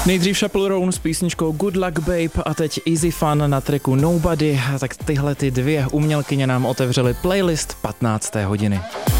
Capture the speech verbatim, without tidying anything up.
Nejdřív Chappell Roan s písničkou Good Luck Babe a teď Easy Fun na tracku Nobody. Tak tyhle ty dvě umělkyně nám otevřely playlist patnácté hodiny.